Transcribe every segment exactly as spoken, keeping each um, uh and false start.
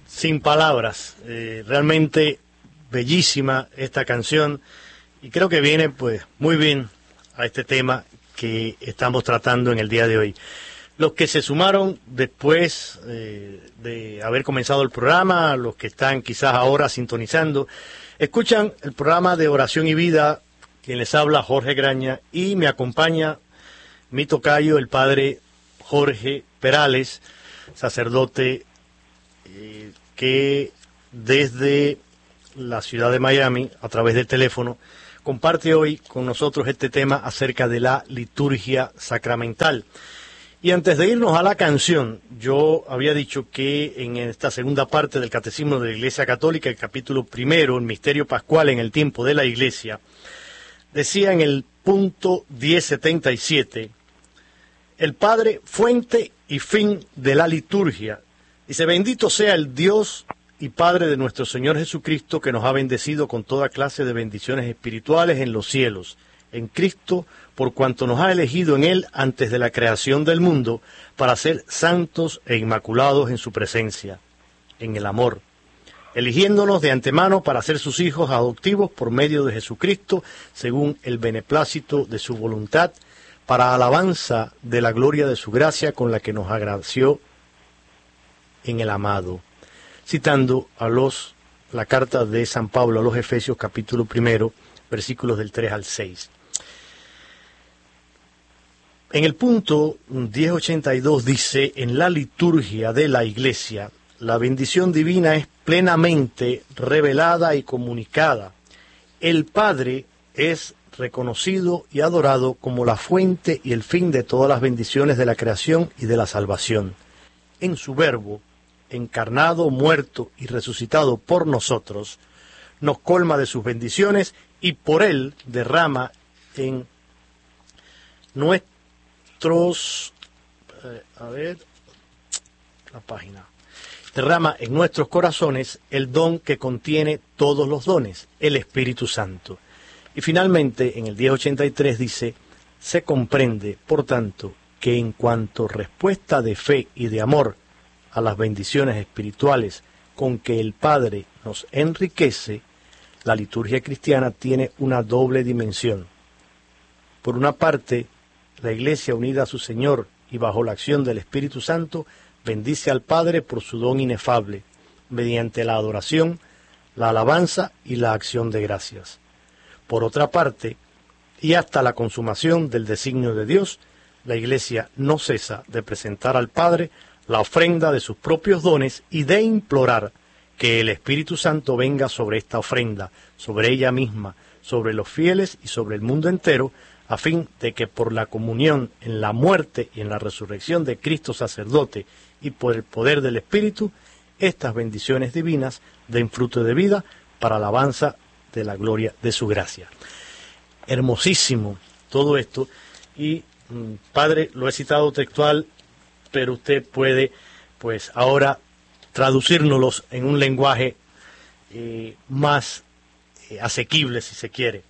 sin palabras, eh, realmente bellísima esta canción y creo que viene pues muy bien a este tema que estamos tratando en el día de hoy. Los que se sumaron después eh, de haber comenzado el programa, los que están quizás ahora sintonizando, escuchan el programa de Oración y Vida, quien les habla Jorge Graña, y me acompaña mi tocayo, el padre Jorge Perales, sacerdote eh, que desde la ciudad de Miami, a través del teléfono, comparte hoy con nosotros este tema acerca de la liturgia sacramental. Y antes de irnos a la canción, yo había dicho que en esta segunda parte del Catecismo de la Iglesia Católica, el capítulo primero, el misterio pascual en el tiempo de la Iglesia, decía en el punto diez setenta y siete, el Padre, fuente y fin de la liturgia. Dice, bendito sea el Dios y Padre de nuestro Señor Jesucristo, que nos ha bendecido con toda clase de bendiciones espirituales en los cielos, en Cristo, por cuanto nos ha elegido en Él antes de la creación del mundo, para ser santos e inmaculados en su presencia, en el amor, eligiéndonos de antemano para ser sus hijos adoptivos por medio de Jesucristo, según el beneplácito de su voluntad, para alabanza de la gloria de su gracia con la que nos agració en el amado. Citando a los la carta de San Pablo a los Efesios, capítulo primero, versículos del tres al seis. En el punto diez ochenta y dos dice, en la liturgia de la Iglesia, la bendición divina es plenamente revelada y comunicada. El Padre es reconocido y adorado como la fuente y el fin de todas las bendiciones de la creación y de la salvación. En su Verbo, encarnado, muerto y resucitado por nosotros, nos colma de sus bendiciones y por él derrama en nuestros, eh, a ver, la página, derrama en nuestros corazones el don que contiene todos los dones, el Espíritu Santo. Y finalmente, en el diez ochenta y tres dice, se comprende, por tanto, que en cuanto respuesta de fe y de amor a las bendiciones espirituales con que el Padre nos enriquece, la liturgia cristiana tiene una doble dimensión. Por una parte, la Iglesia unida a su Señor y bajo la acción del Espíritu Santo bendice al Padre por su don inefable, mediante la adoración, la alabanza y la acción de gracias. Por otra parte, y hasta la consumación del designio de Dios, la Iglesia no cesa de presentar al Padre la ofrenda de sus propios dones y de implorar que el Espíritu Santo venga sobre esta ofrenda, sobre ella misma, sobre los fieles y sobre el mundo entero, a fin de que por la comunión en la muerte y en la resurrección de Cristo sacerdote y por el poder del Espíritu, estas bendiciones divinas den fruto de vida para alabanza de la gloria de su gracia. Hermosísimo todo esto y, mmm, Padre, lo he citado textual, pero usted puede, pues, ahora traducírnoslos en un lenguaje eh, más eh, asequible, si se quiere.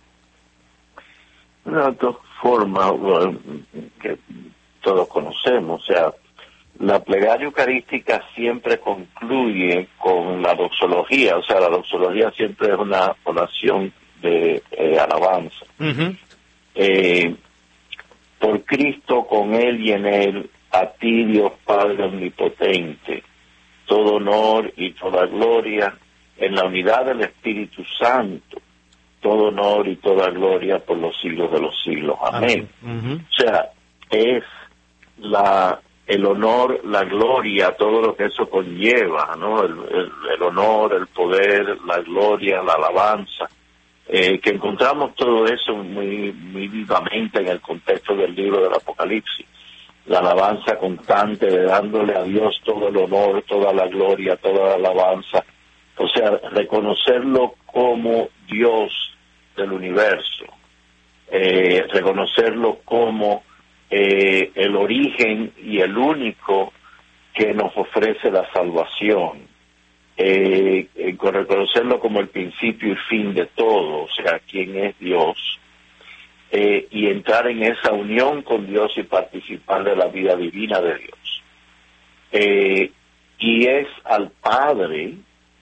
Una dos formas bueno, que todos conocemos, o sea, la plegaria eucarística siempre concluye con la doxología, o sea, la doxología siempre es una oración de eh, alabanza. Uh-huh. Eh, por Cristo, con Él y en Él, a ti, Dios Padre Omnipotente, todo honor y toda gloria en la unidad del Espíritu Santo, todo honor y toda gloria por los siglos de los siglos. Amén. Amén. Uh-huh. O sea, es la el honor, la gloria, todo lo que eso conlleva, ¿no? El, el, el honor, el poder, la gloria, la alabanza, eh, que encontramos todo eso muy, muy vivamente en el contexto del libro del Apocalipsis. La alabanza constante de dándole a Dios todo el honor, toda la gloria, toda la alabanza. O sea, reconocerlo como Dios del universo, eh, reconocerlo como eh, el origen y el único que nos ofrece la salvación, eh, eh, reconocerlo como el principio y fin de todo, o sea, quién es Dios, eh, y entrar en esa unión con Dios y participar de la vida divina de Dios. Eh, y es al Padre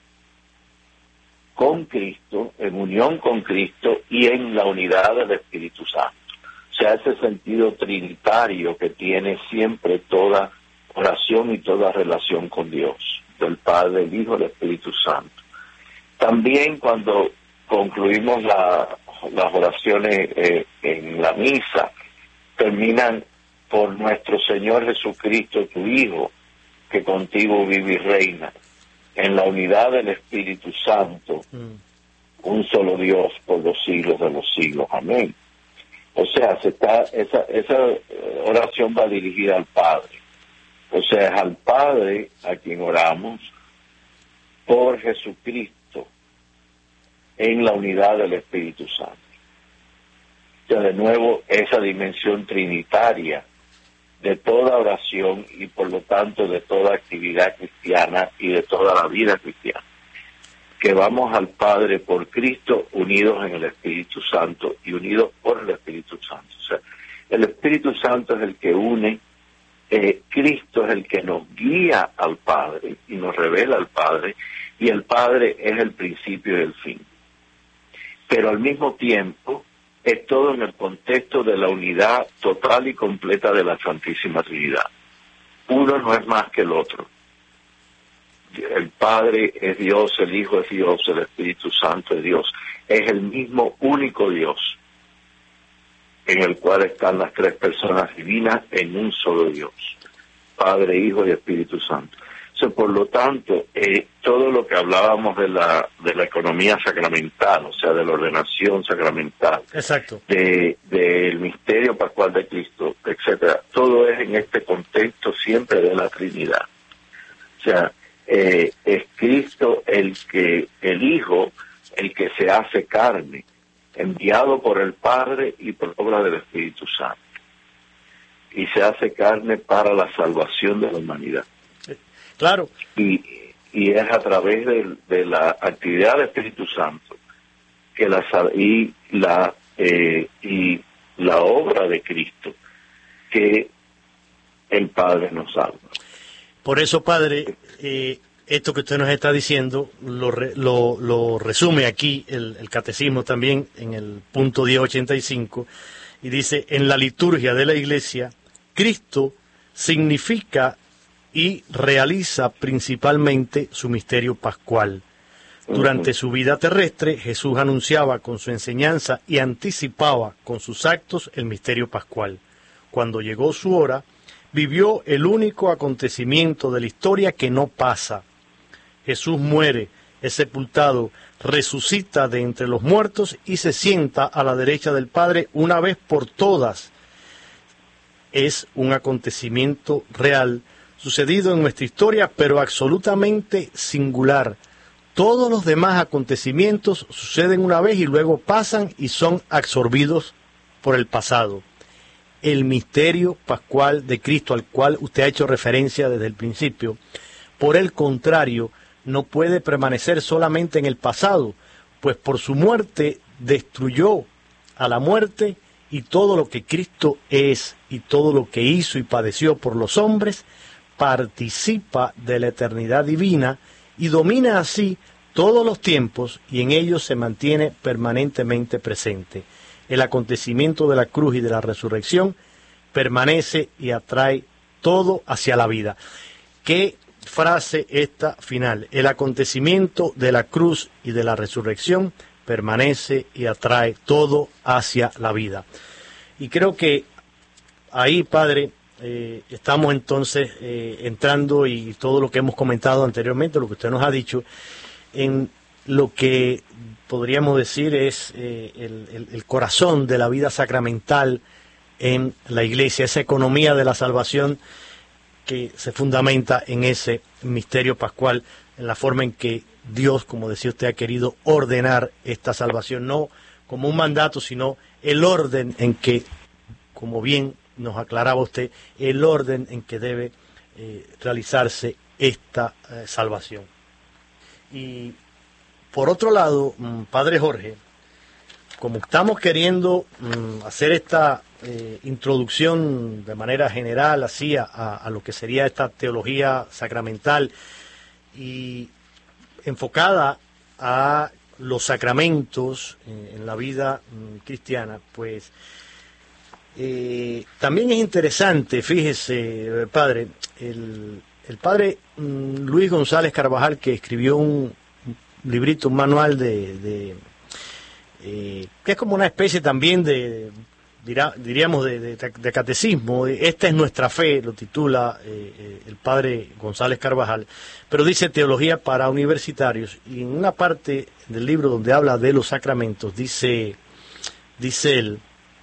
con Cristo, en unión con Cristo y en la unidad del Espíritu Santo. O sea, ese sentido trinitario que tiene siempre toda oración y toda relación con Dios, del Padre, el Hijo y el Espíritu Santo. También cuando concluimos la, las oraciones eh, en la misa, terminan por nuestro Señor Jesucristo, tu Hijo, que contigo vive y reina, en la unidad del Espíritu Santo, mm. un solo Dios por los siglos de los siglos. Amén. O sea, se está, esa, esa oración va dirigida al Padre. O sea, es al Padre a quien oramos por Jesucristo en la unidad del Espíritu Santo. O sea, de nuevo, esa dimensión trinitaria de toda oración y por lo tanto de toda actividad cristiana y de toda la vida cristiana. Que vamos al Padre por Cristo unidos en el Espíritu Santo y unidos por el Espíritu Santo. O sea, el Espíritu Santo es el que une, eh, Cristo es el que nos guía al Padre y nos revela al Padre, y el Padre es el principio y el fin. Pero al mismo tiempo es todo en el contexto de la unidad total y completa de la Santísima Trinidad. Uno no es más que el otro. El Padre es Dios, el Hijo es Dios, el Espíritu Santo es Dios. Es el mismo único Dios en el cual están las tres personas divinas en un solo Dios. Padre, Hijo y Espíritu Santo. O sea, por lo tanto, eh, todo lo que hablábamos de la de la economía sacramental, o sea, de la ordenación sacramental, exacto, de del misterio pascual de Cristo, etcétera, todo es en este contexto siempre de la Trinidad. O sea, eh, es Cristo el que, el Hijo, el que se hace carne, enviado por el Padre y por obra del Espíritu Santo, y se hace carne para la salvación de la humanidad. Claro. Y, y es a través de, de la actividad del Espíritu Santo que la y la eh, y la obra de Cristo que el Padre nos salva. Por eso, Padre, eh, esto que usted nos está diciendo lo, re, lo, lo resume aquí el, el Catecismo también en el punto diez ochenta y cinco, y dice: en la liturgia de la Iglesia, Cristo significa y realiza principalmente su misterio pascual. Durante su vida terrestre, Jesús anunciaba con su enseñanza y anticipaba con sus actos el misterio pascual. Cuando llegó su hora, vivió el único acontecimiento de la historia que no pasa. Jesús muere, es sepultado, resucita de entre los muertos y se sienta a la derecha del Padre una vez por todas. Es un acontecimiento real, sucedido en nuestra historia, pero absolutamente singular. Todos los demás acontecimientos suceden una vez y luego pasan y son absorbidos por el pasado. El misterio pascual de Cristo, al cual usted ha hecho referencia desde el principio, por el contrario, no puede permanecer solamente en el pasado, pues por su muerte destruyó a la muerte, y todo lo que Cristo es y todo lo que hizo y padeció por los hombres participa de la eternidad divina y domina así todos los tiempos, y en ellos se mantiene permanentemente presente. El acontecimiento de la cruz y de la resurrección permanece y atrae todo hacia la vida. ¿Qué frase esta final? El acontecimiento de la cruz y de la resurrección permanece y atrae todo hacia la vida. Y creo que ahí, Padre, eh, estamos entonces eh, entrando, y todo lo que hemos comentado anteriormente, lo que usted nos ha dicho, en lo que podríamos decir es eh, el, el, el corazón de la vida sacramental en la Iglesia, esa economía de la salvación que se fundamenta en ese misterio pascual, en la forma en que Dios, como decía usted, ha querido ordenar esta salvación, no como un mandato, sino el orden en que, como bien nos aclaraba usted, el orden en que debe eh, realizarse esta eh, salvación. Y por otro lado, Padre Jorge, como estamos queriendo mm, hacer esta eh, introducción de manera general así a, a lo que sería esta teología sacramental y enfocada a los sacramentos eh, en la vida mm, cristiana, pues eh, también es interesante, fíjese, padre, el, el padre mm, Luis González Carvajal, que escribió un, un librito, un manual de, de eh, que es como una especie también de, dirá, diríamos, de, de, de catecismo. Esta es nuestra fe, lo titula eh, eh, el padre González Carvajal, pero dice teología para universitarios, y en una parte del libro donde habla de los sacramentos, dice, dice él,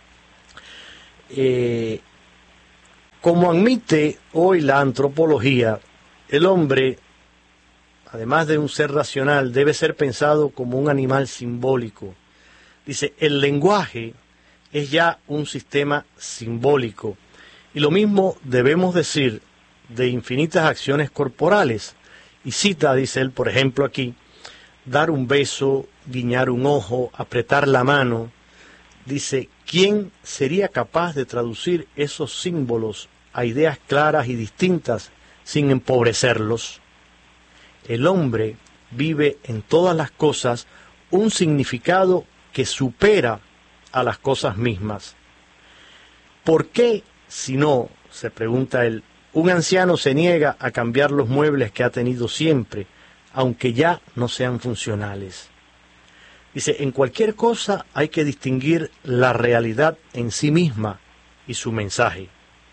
eh, como admite hoy la antropología, el hombre, además de un ser racional, debe ser pensado como un animal simbólico. Dice, el lenguaje es ya un sistema simbólico, y lo mismo debemos decir de infinitas acciones corporales. Y cita, dice él, por ejemplo aquí, dar un beso, guiñar un ojo, apretar la mano. Dice, ¿quién sería capaz de traducir esos símbolos a ideas claras y distintas sin empobrecerlos? El hombre vive en todas las cosas un significado que supera a las cosas mismas. ¿Por qué, si no, se pregunta él, un anciano se niega a cambiar los muebles que ha tenido siempre, aunque ya no sean funcionales? Dice, en cualquier cosa hay que distinguir la realidad en sí misma y su mensaje.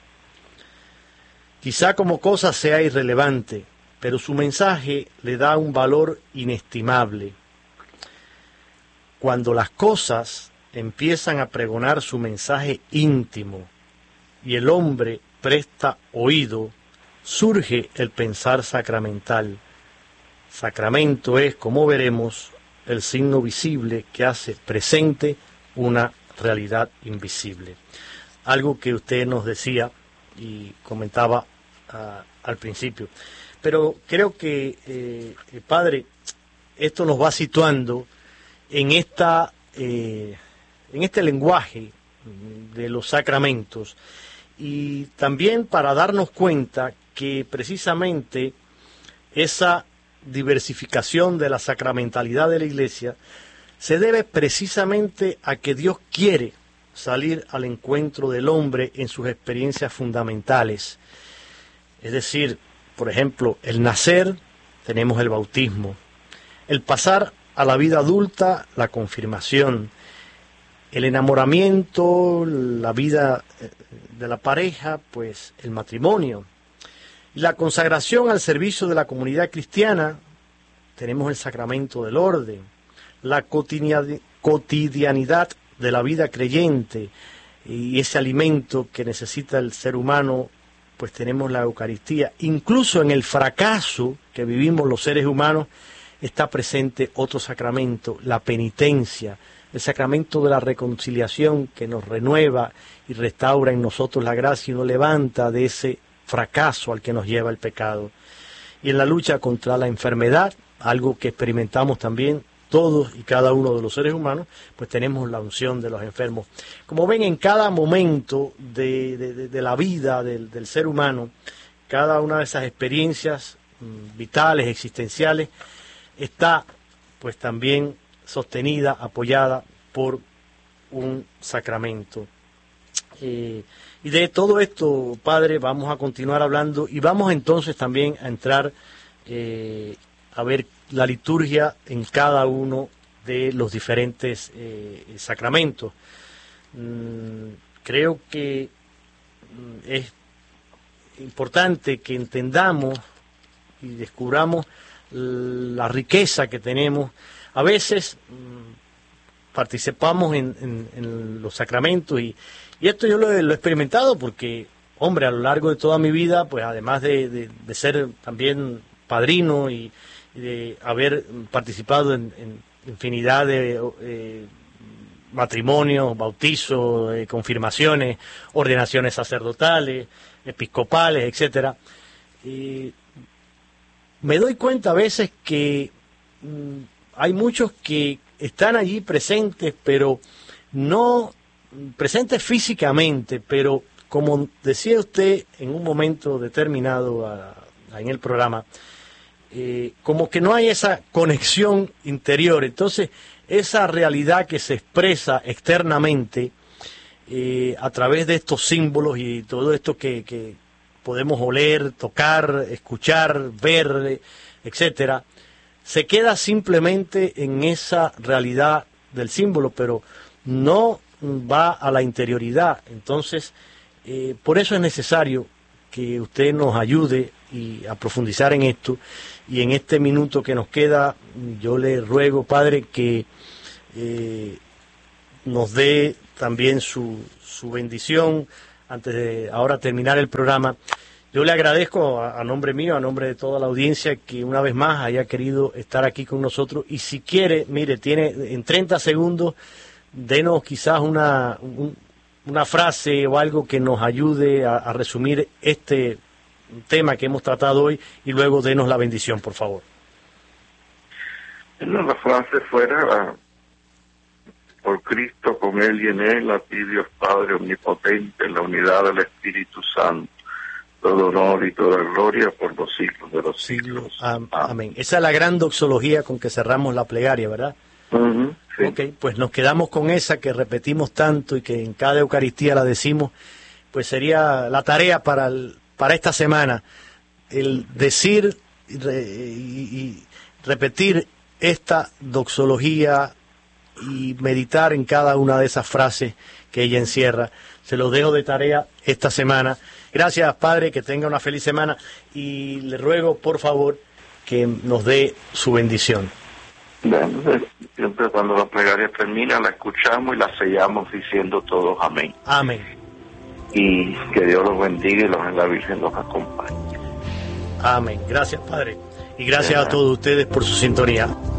Quizá como cosa sea irrelevante, pero su mensaje le da un valor inestimable. Cuando las cosas empiezan a pregonar su mensaje íntimo y el hombre presta oído, surge el pensar sacramental. Sacramento es, como veremos, el signo visible que hace presente una realidad invisible. Algo que usted nos decía y comentaba uh, al principio. Pero creo que, eh, padre, esto nos va situando en esta eh, en este lenguaje de los sacramentos, y también para darnos cuenta que precisamente esa diversificación de la sacramentalidad de la Iglesia se debe precisamente a que Dios quiere salir al encuentro del hombre en sus experiencias fundamentales. Es decir, por ejemplo, el nacer, tenemos el bautismo, el pasar a la vida adulta, la confirmación, el enamoramiento, la vida de la pareja, pues el matrimonio. La consagración al servicio de la comunidad cristiana, tenemos el sacramento del orden. La cotidianidad de la vida creyente y ese alimento que necesita el ser humano, pues tenemos la Eucaristía. Incluso en el fracaso que vivimos los seres humanos está presente otro sacramento, la penitencia, el sacramento de la reconciliación que nos renueva y restaura en nosotros la gracia y nos levanta de ese fracaso al que nos lleva el pecado. Y en la lucha contra la enfermedad, algo que experimentamos también todos y cada uno de los seres humanos, pues tenemos la unción de los enfermos. Como ven, en cada momento de, de, de la vida del, del ser humano, cada una de esas experiencias mm, vitales, existenciales, está pues también sostenida, apoyada por un sacramento. Eh, y de todo esto, padre, vamos a continuar hablando y vamos entonces también a entrar eh, a ver la liturgia en cada uno de los diferentes eh, sacramentos. Mm, creo que mm, es importante que entendamos y descubramos la riqueza que tenemos. A veces mmm, participamos en, en, en los sacramentos y, y esto yo lo he, lo he experimentado porque, hombre, a lo largo de toda mi vida, pues además de, de, de ser también padrino y, y de haber participado en, en infinidad de eh, matrimonios, bautizos, eh, confirmaciones, ordenaciones sacerdotales, episcopales, etcétera, eh, me doy cuenta a veces que mmm, hay muchos que están allí presentes, pero no presentes físicamente, pero como decía usted en un momento determinado a, a, en el programa, eh, como que no hay esa conexión interior. Entonces, esa realidad que se expresa externamente eh, a través de estos símbolos y todo esto que, que podemos oler, tocar, escuchar, ver, etcétera, se queda simplemente en esa realidad del símbolo, pero no va a la interioridad. Entonces, eh, por eso es necesario que usted nos ayude y a profundizar en esto. Y en este minuto que nos queda, yo le ruego, Padre, que eh, nos dé también su, su bendición antes de ahora terminar el programa. Yo le agradezco a, a nombre mío, a nombre de toda la audiencia, que una vez más haya querido estar aquí con nosotros. Y si quiere, mire, tiene en treinta segundos, denos quizás una, un, una frase o algo que nos ayude a, a resumir este tema que hemos tratado hoy, y luego denos la bendición, por favor. La frase fuera: por Cristo, con Él y en Él, a ti Dios Padre omnipotente, en la unidad del Espíritu Santo, todo honor y toda gloria por los siglos de los siglos. siglos. Am Amén. Esa es la gran doxología con que cerramos la plegaria, ¿verdad? Uh-huh, sí. Ok, pues nos quedamos con esa que repetimos tanto y que en cada Eucaristía la decimos. Pues sería la tarea para, el, para esta semana, el decir y, re, y, y repetir esta doxología y meditar en cada una de esas frases que ella encierra. Se los dejo de tarea esta semana. Gracias, Padre, que tenga una feliz semana, y le ruego, por favor, que nos dé su bendición. Bueno, siempre cuando la plegaria termina, la escuchamos y la sellamos diciendo todos amén. Amén. Y que Dios los bendiga y los, la Virgen los acompañe. Amén. Gracias, Padre. Y gracias a todos ustedes por su sintonía.